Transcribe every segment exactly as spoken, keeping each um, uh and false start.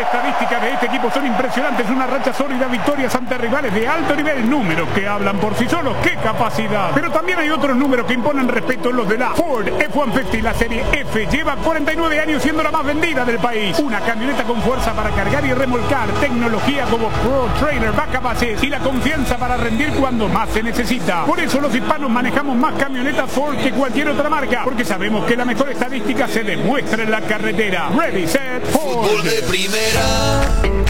estadísticas de este equipo son impresionantes. Una racha sólida, victorias ante rivales de alto nivel. Números que hablan por sí solos. ¡Qué capacidad! Pero también hay otros números que imponen respeto, los de la Ford F ciento cincuenta. La serie F lleva cuarenta y nueve años siendo la más vendida del país. Una camioneta con fuerza para cargar y remolcar, tecnología como Pro Trailer Backup Assist y la confianza para rendir cuando más se necesita. Por eso los hispanos manejamos más camionetas Ford que cualquier otra marca, porque sabemos que la mejor estadística se demuestra en la carretera. Ready, set, Ford. Fútbol de primera.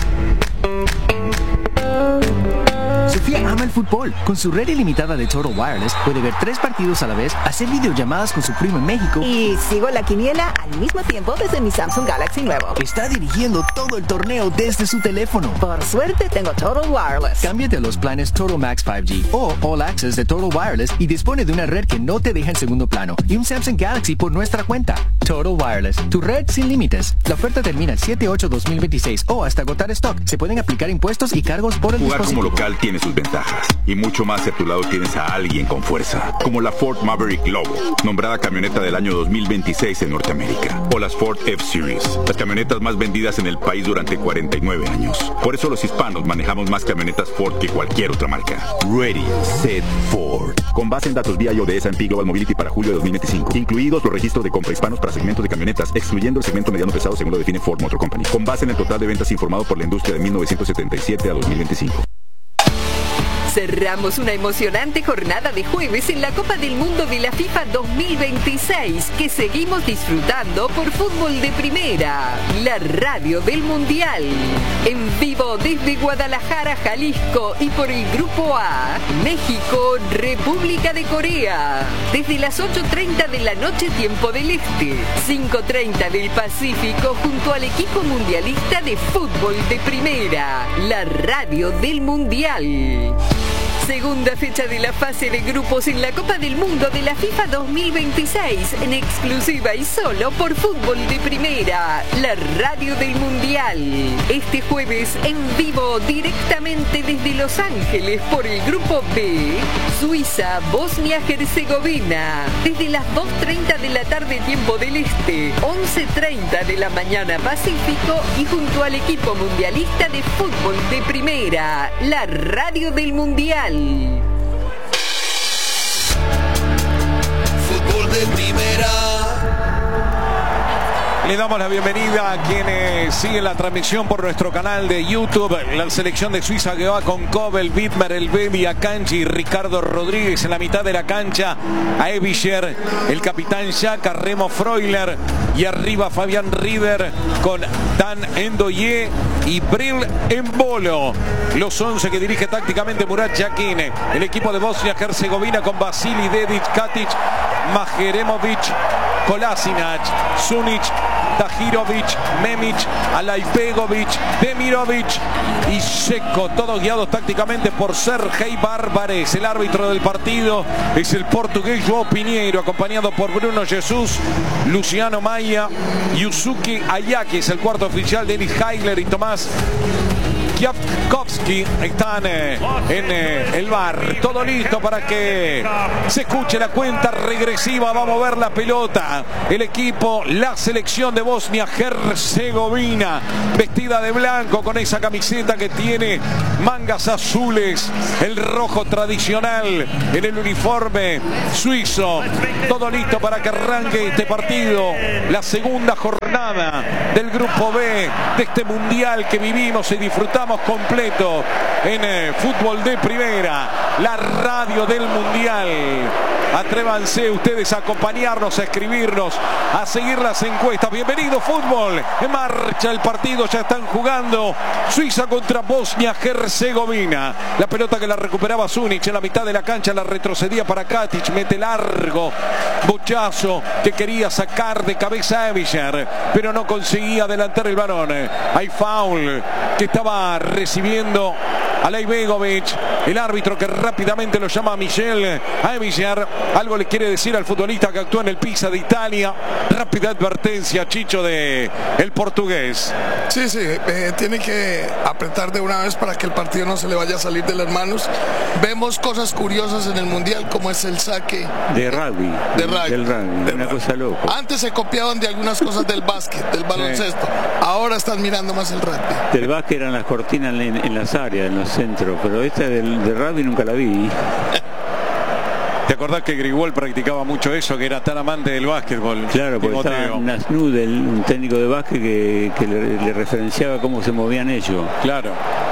Sofía ama el fútbol. Con su red ilimitada de Total Wireless puede ver tres partidos a la vez, hacer videollamadas con su primo en México y sigo la quiniela al mismo tiempo desde mi Samsung Galaxy nuevo. Está dirigiendo todo el torneo desde su teléfono. Por suerte tengo Total Wireless. Cámbiate a los planes Total Max cinco G o All Access de Total Wireless y dispone de una red que no te deja en segundo plano y un Samsung Galaxy por nuestra cuenta. Total Wireless, tu red sin límites. La oferta termina el siete ocho dos mil veintiséis o hasta agotar stock. Se pueden aplicar impuestos y cargos por el Jugar dispositivo. como local tiene sus ventajas y mucho más si a tu lado tienes a alguien con fuerza, como la Ford Maverick Lobo, nombrada camioneta del año dos mil veintiséis en Norteamérica, o las Ford F-Series, las camionetas más vendidas en el país durante cuarenta y nueve años. Por eso los hispanos manejamos más camionetas Ford que cualquier otra marca. Ready, set, Ford. Con base en datos vía I O de S and P Global Mobility para julio de dos mil veinticinco, incluidos los registros de compra hispanos para segmentos de camionetas, excluyendo el segmento mediano pesado según lo define Ford Motor Company, con base en el total de ventas informado por la industria de mil novecientos setenta y siete a dos mil veinticinco. Cerramos una emocionante jornada de jueves en la Copa del Mundo de la FIFA dos mil veintiséis, que seguimos disfrutando por Fútbol de Primera, la radio del Mundial. En vivo desde Guadalajara, Jalisco, y por el Grupo A, México, República de Corea. Desde las ocho treinta de la noche, tiempo del Este, cinco treinta del Pacífico, junto al equipo mundialista de Fútbol de Primera, la radio del Mundial. Segunda fecha de la fase de grupos en la Copa del Mundo de la FIFA dos mil veintiséis, en exclusiva y solo por Fútbol de Primera, la radio del Mundial. Este jueves en vivo directamente desde Los Ángeles por el Grupo B, Suiza, Bosnia-Herzegovina, desde las dos treinta de la tarde tiempo del Este, once treinta de la mañana Pacífico, y junto al equipo mundialista de Fútbol de Primera, la radio del Mundial. Fútbol de primera. Le damos la bienvenida a quienes siguen la transmisión por nuestro canal de YouTube. La selección de Suiza que va con Kobel, Wittmer, El Baby, Akanji, Ricardo Rodríguez en la mitad de la cancha. A Evischer, el capitán Xhaka, Remo Freuler y arriba Fabián Rieder con Dan Endoye y Bril Embolo. Los once que dirige tácticamente Murat Yakin. El equipo de Bosnia-Herzegovina con Vasili Dedic, Katic, Majeremovic, Kolasinac, Sunic, Tahirovic, Memic, Alajbegovic, Demirovic y Dzeko, todos guiados tácticamente por Sergei Barbares. El árbitro del partido es el portugués João Pinheiro, acompañado por Bruno Jesús, Luciano Maya, Yusuke Ayaki, es el cuarto oficial, Denis Heigler y Tomás Kwiatkowski están eh, en eh, el bar. Todo listo para que se escuche la cuenta regresiva. Va a mover la pelota el equipo, la selección de Bosnia-Herzegovina, vestida de blanco con esa camiseta que tiene mangas azules, el rojo tradicional en el uniforme suizo. Todo listo para que arranque este partido, la segunda jornada del Grupo B de este mundial que vivimos y disfrutamos completo en eh, Fútbol de Primera, la radio del Mundial. Atrévanse ustedes a acompañarnos, a escribirnos, a seguir las encuestas. Bienvenido fútbol, en marcha el partido, ya están jugando Suiza contra Bosnia-Herzegovina. La pelota que la recuperaba Sunic en la mitad de la cancha, la retrocedía para Katic, mete largo, bochazo que quería sacar de cabeza a Evischer, pero no conseguía adelantar el balón. Hay foul que estaba recibiendo Alej Begovic, el árbitro que rápidamente lo llama a Michel Aevicher. Algo le quiere decir al futbolista que actúa en el Pisa de Italia. Rápida advertencia, Chicho, de el portugués. Sí, sí, eh, tiene que apretar de una vez para que el partido no se le vaya a salir de las manos. Vemos cosas curiosas en el Mundial, como es el saque de rugby, de rugby, del rugby, de una rugby. cosa loca. Antes se copiaban de algunas cosas del básquet, del baloncesto. Sí. Ahora están mirando más el rugby. Del básquet eran las cortinas en, en las áreas, en los centros, pero esta del, del rugby nunca la vi. ¿Te acordás que Grigol practicaba mucho eso, que era tan amante del básquetbol? Claro, porque estaba Nasnudel, un técnico de básquet que, que le, le referenciaba cómo se movían ellos. Claro.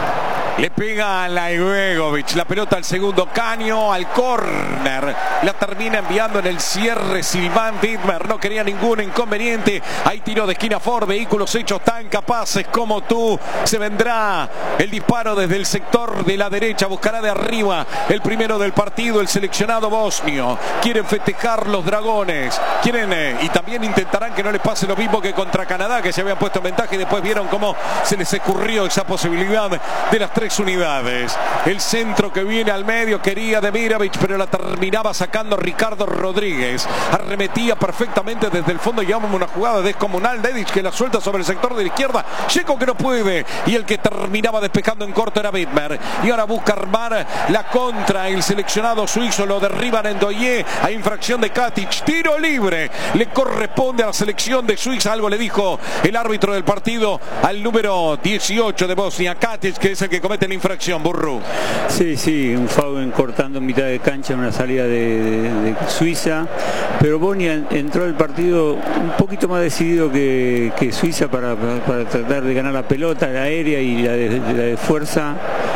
Le pega a Laibegovic, la pelota al segundo caño, al córner. La termina enviando en el cierre Silvan Widmer. No quería ningún inconveniente. Hay tiro de esquina Ford, vehículos hechos tan capaces como tú. Se vendrá el disparo desde el sector de la derecha. Buscará de arriba el primero del partido, el seleccionado bosnio. Quieren festejar los dragones. Quieren eh, y también intentarán que no les pase lo mismo que contra Canadá, que se habían puesto en ventaja y después vieron cómo se les ocurrió esa posibilidad de las tres unidades. El centro que viene al medio quería Demirovic, pero la terminaba sacando Ricardo Rodríguez. Arremetía perfectamente desde el fondo. Llevamos una jugada descomunal. Dedic que la suelta sobre el sector de la izquierda. Checo que no puede. Y el que terminaba despejando en corto era Widmer. Y ahora busca armar la contra. El seleccionado suizo lo derriban en Doye. A infracción de Katic. Tiro libre. Le corresponde a la selección de Suiza. Algo le dijo el árbitro del partido al número dieciocho de Bosnia, Katic, que es el que comete la infracción. Burru. Sí, sí, un foul cortando en mitad de cancha, una salida de, de, de Suiza, pero Bosnia entró al partido un poquito más decidido que, que Suiza para, para, para tratar de ganar la pelota, la aérea y la de, la de fuerza,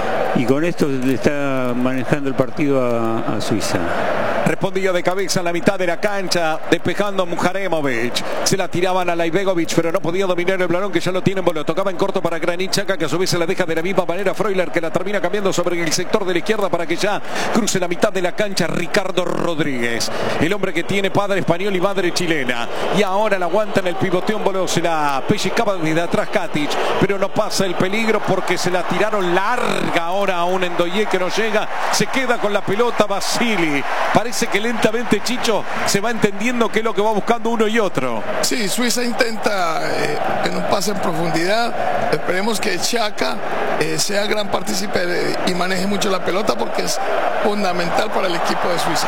y con esto le está manejando el partido a, a Suiza. Respondía de cabeza en la mitad de la cancha, despejando Mujaremovic. Se la tiraban a Laibegovic, pero no podía dominar el balón, que ya lo tiene en bolo. Tocaba en corto para Granit Xhaka, que a su vez se la deja de la misma manera Freuler, que la termina cambiando sobre el sector de la izquierda para que ya cruce la mitad de la cancha Ricardo Rodríguez. El hombre que tiene padre español y madre chilena. Y ahora la aguanta en el pivoteo en bolo. Se la pellizcaba desde atrás Katic, pero no pasa el peligro porque se la tiraron larga ahora a un Endoye que no llega. Se queda con la pelota Basili. Parece que lentamente, Chicho, se va entendiendo qué es lo que va buscando uno y otro. Sí, Suiza intenta eh, en un pase en profundidad. Esperemos que Xhaka eh, sea gran partícipe de, y maneje mucho la pelota, porque es fundamental para el equipo de Suiza.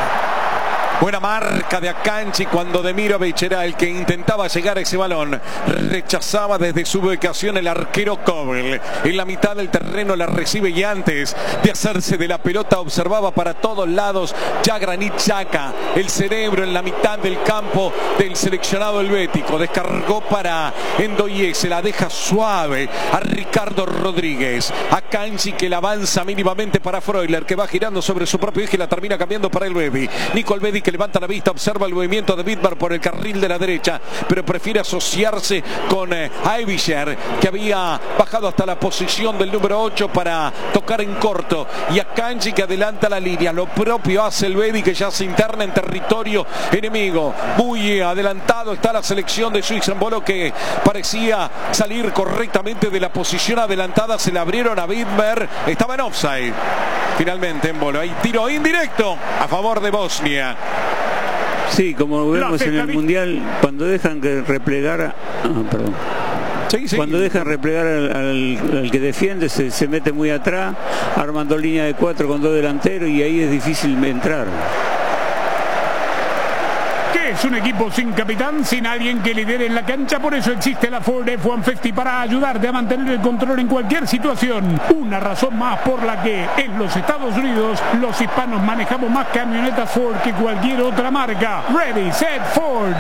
Buena marca de Akanji cuando Demirovic era el que intentaba llegar a ese balón. Rechazaba desde su ubicación el arquero Kobel. En la mitad del terreno la recibe y antes de hacerse de la pelota observaba para todos lados ya Granit Xhaka, el cerebro en la mitad del campo del seleccionado helvético. Descargó para Endoye, se la deja suave a Ricardo Rodríguez. Akanji que la avanza mínimamente para Freuler, que va girando sobre su propio eje y la termina cambiando para el Bedi. Nico Bedi que levanta la vista, observa el movimiento de Widmer por el carril de la derecha, pero prefiere asociarse con eh, Aevicher, que había bajado hasta la posición del número ocho para tocar en corto, y Akanji que adelanta la línea. Lo propio hace el Bedi, que ya se interna en territorio enemigo. Muy adelantado está la selección de Suiza en bolo, que parecía salir correctamente de la posición adelantada. Se le abrieron a Widmer, estaba en offside finalmente en bolo. Hay tiro indirecto a favor de Bosnia. Sí, como vemos en el Mundial, cuando dejan que replegar, ah, perdón. Sí, sí. Cuando dejan replegar al, al, al que defiende, se, se mete muy atrás, armando línea de cuatro con dos delanteros, y ahí es difícil entrar. Es un equipo sin capitán, sin alguien que lidere en la cancha. Por eso existe la Ford F ciento cincuenta para ayudarte a mantener el control en cualquier situación. Una razón más por la que en los Estados Unidos los hispanos manejamos más camionetas Ford que cualquier otra marca. Ready, set, Ford.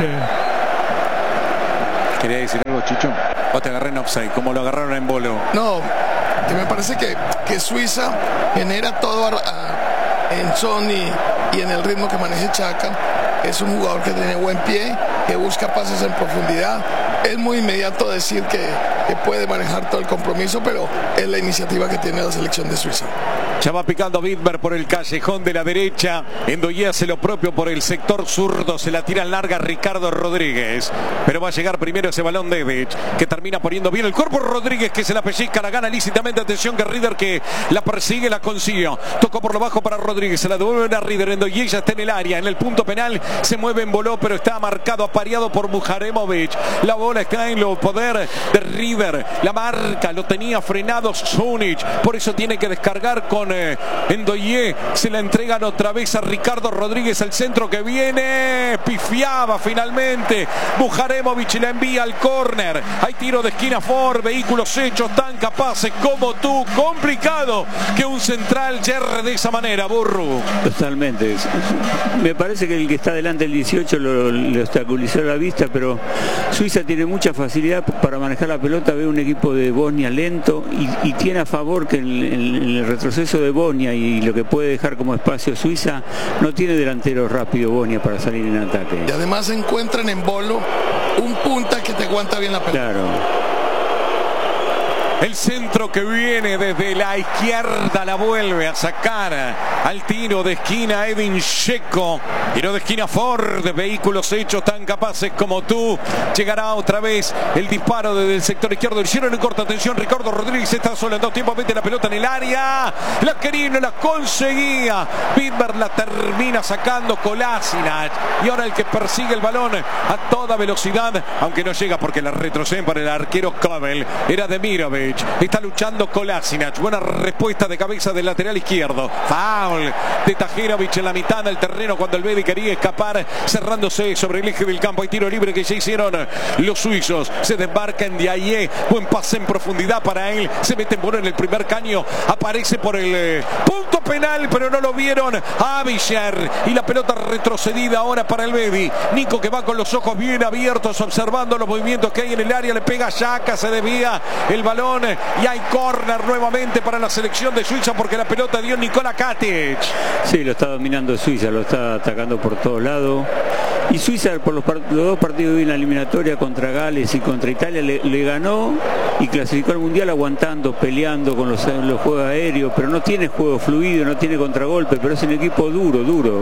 ¿Quería decir algo, Chicho? ¿O te agarré en offside, como lo agarraron en bolo? No, que me parece que, que Suiza genera todo a, a, en son y, y en el ritmo que maneja Xhaka. Es un jugador que tiene buen pie, que busca pases en profundidad. Es muy inmediato decir que, que puede manejar todo el compromiso, pero es la iniciativa que tiene la selección de Suiza. Ya va picando Widmer por el callejón de la derecha. Endoye hace lo propio por el sector zurdo. Se la tira en larga Ricardo Rodríguez. Pero va a llegar primero ese balón de Devic, que termina poniendo bien el cuerpo. Rodríguez, que se la pellizca, la gana lícitamente. Atención que Rieder, que la persigue, la consiguió. Tocó por lo bajo para Rodríguez. Se la devuelve a Rieder. Endoye ya está en el área. En el punto penal se mueve en voló, pero está marcado, apareado por Mujaremovic. La bola está en lo poder de Rieder. La marca, lo tenía frenado Zunic. Por eso tiene que descargar con eh, Endoye. Se la entregan otra vez a Ricardo Rodríguez, al centro que viene. Pifiaba finalmente. Mujaremovic la envía al córner. Hay tiro de esquina Ford. Vehículos hechos tan capaces como tú. Complicado que un central yerre de esa manera, Burru. Totalmente. Me parece que el que está delante del dieciocho lo, lo obstaculizó a la vista, pero Suiza tiene mucha facilidad para manejar la pelota. Ve un equipo de Bosnia lento y, y tiene a favor que en, en, en el retroceso de Bosnia y lo que puede dejar como espacio Suiza, no tiene delantero rápido Bosnia para salir en ataque. Y además encuentran en Bolo un punta que te aguanta bien la pelota. Claro. El centro que viene desde la izquierda la vuelve a sacar al tiro de esquina Edin Dzeko. Tiro de esquina Ford. Vehículos hechos tan capaces como tú. Llegará otra vez el disparo desde el sector izquierdo. Hicieron en corta atención. Ricardo Rodríguez está solo en dos tiempos. Mete la pelota en el área. La quería, no la conseguía. Widmer la termina sacando Kolasinac. Y ahora el que persigue el balón a toda velocidad, aunque no llega porque la retroceden para el arquero Kovel. Era Demirovic. Está luchando Kolasinac. Buena respuesta de cabeza del lateral izquierdo. Foul de Tahirovic en la mitad del terreno cuando el Bedi quería escapar, cerrándose sobre el eje del campo. Hay tiro libre que ya hicieron los suizos. Se desmarca en Diaye. Buen pase en profundidad para él. Se mete en bola en el primer caño. Aparece por el eh, punto penal, pero no lo vieron a Villar. Y la pelota retrocedida ahora para el Bedi. Nico, que va con los ojos bien abiertos, observando los movimientos que hay en el área. Le pega a Xhaka, se desvía el balón. Y hay córner nuevamente para la selección de Suiza porque la pelota dio Nikola Katic. Sí, lo está dominando Suiza, lo está atacando por todos lados. Y Suiza por los, los dos partidos de la eliminatoria contra Gales y contra Italia le, le ganó y clasificó al Mundial aguantando, peleando con los, los juegos aéreos, pero no tiene juego fluido, no tiene contragolpe, pero es un equipo duro, duro.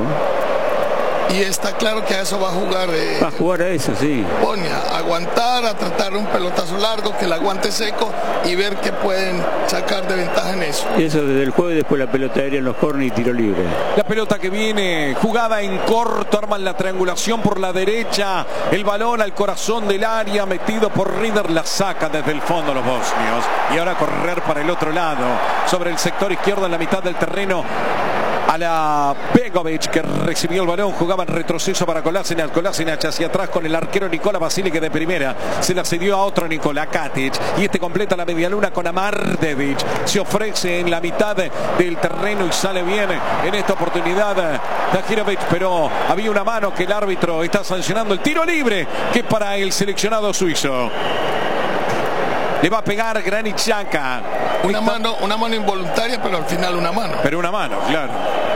Y está claro que a eso va a jugar. Eh, va a jugar a eso, sí. Bosnia, aguantar, a tratar un pelotazo largo, que el aguante seco y ver qué pueden sacar de ventaja en eso. Eso desde el jueves, después la pelota aérea en los corners y tiro libre. La pelota que viene jugada en corto, arman la triangulación por la derecha. El balón al corazón del área, metido por Rieder, la saca desde el fondo los bosnios. Y ahora correr para el otro lado, sobre el sector izquierdo en la mitad del terreno. A la Begovic, que recibió el balón, jugaba en retroceso para Kolasinac. Kolasinac hacia atrás con el arquero Nikola Vasilic, que de primera se la cedió a otro Nikola Katic. Y este completa la medialuna con Amardevic. Se ofrece en la mitad del terreno y sale bien en esta oportunidad Tahirovic, pero había una mano que el árbitro está sancionando. El tiro libre que para el seleccionado suizo. Le va a pegar Granit Xhaka. Una mano, una mano involuntaria, pero al final una mano. Pero una mano, claro.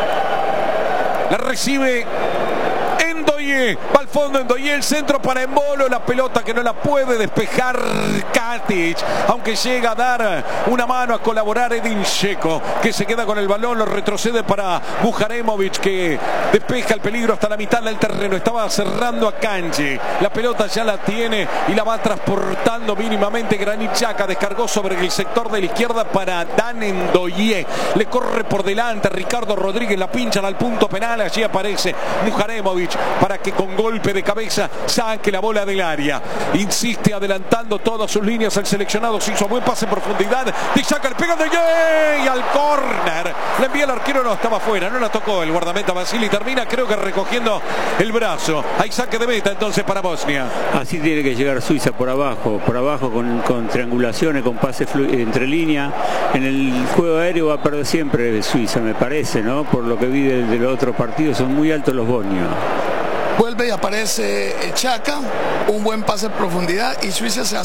La recibe Endoye. Va al fondo Endoye. El centro para Embolo. La pelota que no la puede despejar Katic. Aunque llega a dar una mano a colaborar Edin Dzeko, que se queda con el balón. Lo retrocede para Mujaremovic, que despeja el peligro hasta la mitad del terreno. Estaba cerrando a Kanji. La pelota ya la tiene y la va transportando mínimamente Granit Xhaka. Descargó sobre el sector de la izquierda para Dan Endoye. Le corre por delante Ricardo Rodríguez. La pinchan al punto penal. Allí aparece Mujaremovic para que con golpe de cabeza saque la bola del área. Insiste adelantando todas sus líneas el seleccionado. Se hizo buen pase en profundidad. Y saca el pega de Jay al córner. Le envía el arquero, no estaba afuera. No la tocó el guardameta Vasili. Termina creo que recogiendo el brazo. Hay saque de meta entonces para Bosnia. Así tiene que llegar Suiza por abajo. Por abajo con, con triangulaciones, con pases entre línea. En el juego aéreo va a perder siempre Suiza, me parece, ¿no? Por lo que vi de, de los otros partidos, son muy altos los bosnios. Vuelve y aparece Xhaka, un buen pase en profundidad y Suiza se hace